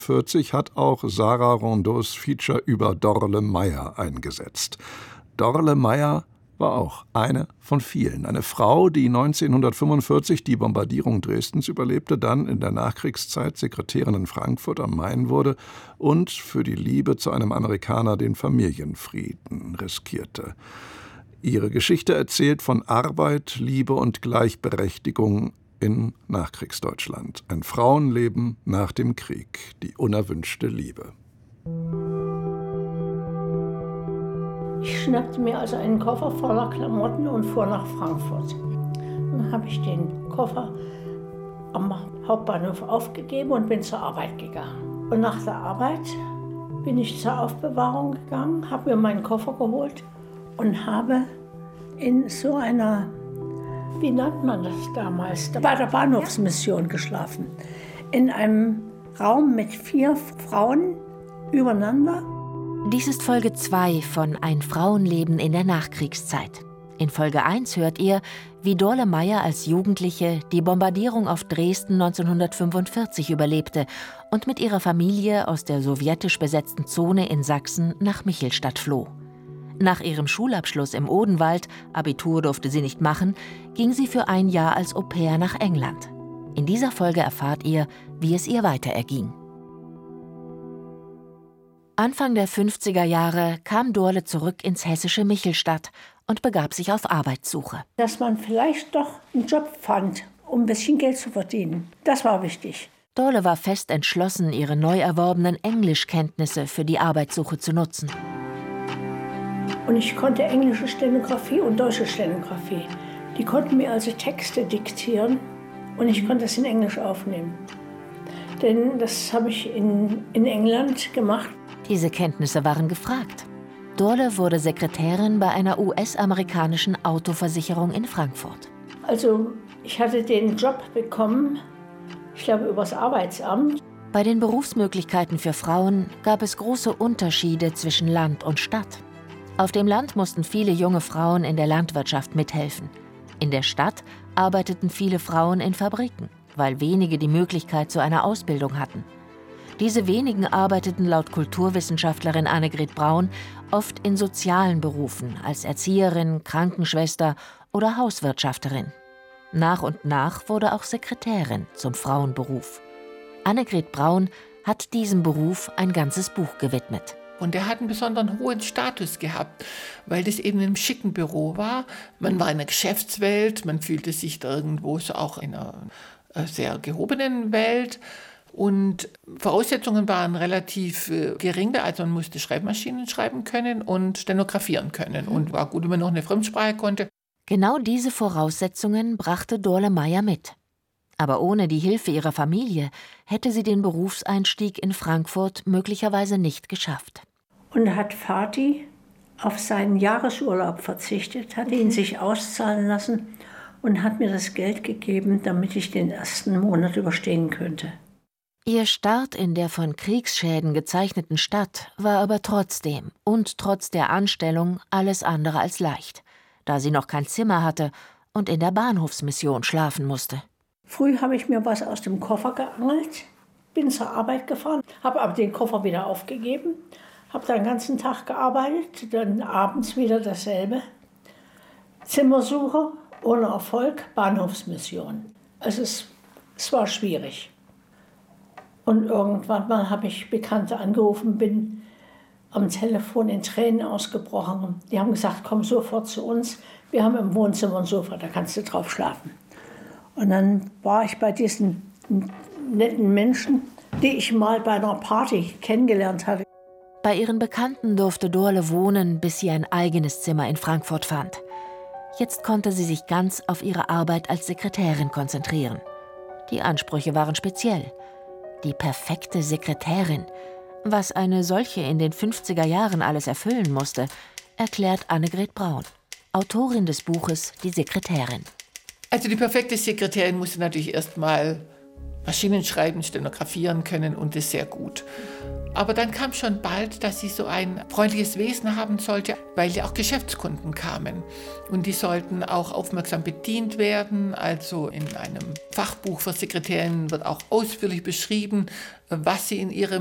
1940 hat auch Sarah Rondeaus Feature über Dorle Meyer eingesetzt. Dorle Meyer war auch eine von vielen. Eine Frau, die 1945 die Bombardierung Dresdens überlebte, dann in der Nachkriegszeit Sekretärin in Frankfurt am Main wurde und für die Liebe zu einem Amerikaner den Familienfrieden riskierte. Ihre Geschichte erzählt von Arbeit, Liebe und Gleichberechtigung in Nachkriegsdeutschland. Ein Frauenleben nach dem Krieg, die unerwünschte Liebe. Ich schnappte mir also einen Koffer voller Klamotten und fuhr nach Frankfurt. Dann habe ich den Koffer am Hauptbahnhof aufgegeben und bin zur Arbeit gegangen. Und nach der Arbeit bin ich zur Aufbewahrung gegangen, habe mir meinen Koffer geholt und habe in so einer, wie nannt man das damals, bei der Bahnhofsmission geschlafen. In einem Raum mit 4 Frauen übereinander. Dies ist Folge 2 von Ein Frauenleben in der Nachkriegszeit. In Folge 1 hört ihr, wie Dorle Meyer als Jugendliche die Bombardierung auf Dresden 1945 überlebte und mit ihrer Familie aus der sowjetisch besetzten Zone in Sachsen nach Michelstadt floh. Nach ihrem Schulabschluss im Odenwald, Abitur durfte sie nicht machen, ging sie für ein Jahr als Au-pair nach England. In dieser Folge erfahrt ihr, wie es ihr weiter erging. Anfang der 50er Jahre kam Dorle zurück ins hessische Michelstadt und begab sich auf Arbeitssuche. Dass man vielleicht doch einen Job fand, um ein bisschen Geld zu verdienen. Das war wichtig. Dorle war fest entschlossen, ihre neu erworbenen Englischkenntnisse für die Arbeitssuche zu nutzen. Und ich konnte englische Stenografie und deutsche Stenografie. Die konnten mir also Texte diktieren und ich konnte es in Englisch aufnehmen. Denn das habe ich in England gemacht. Diese Kenntnisse waren gefragt. Dorle wurde Sekretärin bei einer US-amerikanischen Autoversicherung in Frankfurt. Also ich hatte den Job bekommen, ich glaube übers Arbeitsamt. Bei den Berufsmöglichkeiten für Frauen gab es große Unterschiede zwischen Land und Stadt. Auf dem Land mussten viele junge Frauen in der Landwirtschaft mithelfen. In der Stadt arbeiteten viele Frauen in Fabriken, weil wenige die Möglichkeit zu einer Ausbildung hatten. Diese wenigen arbeiteten laut Kulturwissenschaftlerin Annegret Braun oft in sozialen Berufen als Erzieherin, Krankenschwester oder Hauswirtschafterin. Nach und nach wurde auch Sekretärin zum Frauenberuf. Annegret Braun hat diesem Beruf ein ganzes Buch gewidmet. Und er hat einen besonderen hohen Status gehabt, weil das eben im schicken Büro war. Man war in der Geschäftswelt, man fühlte sich da irgendwo so auch in einer sehr gehobenen Welt. Und Voraussetzungen waren relativ gering, also man musste Schreibmaschinen schreiben können und stenografieren können. Und war gut, wenn man noch eine Fremdsprache konnte. Genau diese Voraussetzungen brachte Dorle Meyer mit. Aber ohne die Hilfe ihrer Familie hätte sie den Berufseinstieg in Frankfurt möglicherweise nicht geschafft. Und hat Vati auf seinen Jahresurlaub verzichtet, hat ihn sich auszahlen lassen und hat mir das Geld gegeben, damit ich den ersten Monat überstehen könnte. Ihr Start in der von Kriegsschäden gezeichneten Stadt war aber trotzdem und trotz der Anstellung alles andere als leicht, da sie noch kein Zimmer hatte und in der Bahnhofsmission schlafen musste. Früh habe ich mir was aus dem Koffer geangelt, bin zur Arbeit gefahren, habe aber den Koffer wieder aufgegeben, habe den ganzen Tag gearbeitet, dann abends wieder dasselbe. Zimmersuche, ohne Erfolg, Bahnhofsmission. Also es war schwierig. Und irgendwann mal habe ich Bekannte angerufen, bin am Telefon in Tränen ausgebrochen. Die haben gesagt, komm sofort zu uns, wir haben im Wohnzimmer ein Sofa, da kannst du drauf schlafen. Und dann war ich bei diesen netten Menschen, die ich mal bei einer Party kennengelernt hatte. Bei ihren Bekannten durfte Dorle wohnen, bis sie ein eigenes Zimmer in Frankfurt fand. Jetzt konnte sie sich ganz auf ihre Arbeit als Sekretärin konzentrieren. Die Ansprüche waren speziell. Die perfekte Sekretärin. Was eine solche in den 50er Jahren alles erfüllen musste, erklärt Annegret Braun, Autorin des Buches Die Sekretärin. Also die perfekte Sekretärin musste natürlich erst mal Maschinen schreiben, stenografieren können und das sehr gut. Aber dann kam schon bald, dass sie so ein freundliches Wesen haben sollte, weil ja auch Geschäftskunden kamen. Und die sollten auch aufmerksam bedient werden. Also in einem Fachbuch für Sekretärinnen wird auch ausführlich beschrieben, was sie in ihrem